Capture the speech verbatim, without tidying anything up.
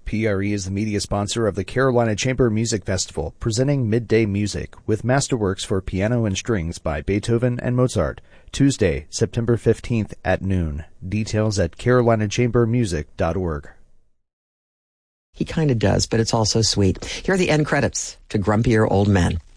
P R E is the media sponsor of the Carolina Chamber Music Festival, presenting Midday Music with masterworks for piano and strings by Beethoven and Mozart. Tuesday, September fifteenth at noon. Details at carolina chamber music dot org. He kind of does, but it's also sweet. Here are the end credits to Grumpier Old Men.